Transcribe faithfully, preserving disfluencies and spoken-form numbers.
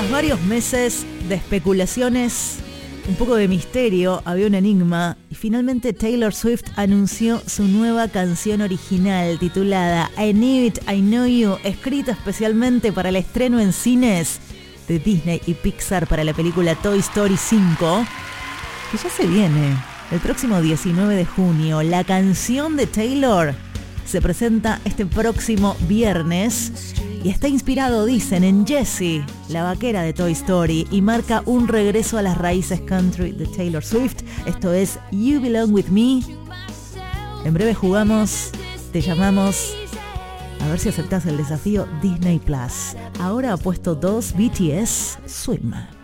Tras varios meses de especulaciones, un poco de misterio, había un enigma y finalmente Taylor Swift anunció su nueva canción original titulada I Knew It, I Know You, escrita especialmente para el estreno en cines de Disney y Pixar para la película Toy Story cinco, que ya se viene el próximo diecinueve de junio. La canción de Taylor se presenta este próximo viernes y está inspirado, dicen, en Jessie, la vaquera de Toy Story, y marca un regreso a las raíces country de Taylor Swift. Esto es You Belong With Me. En breve jugamos, te llamamos, a ver si aceptás el desafío Disney Plus. Ahora ha puesto dos B T S, Swim.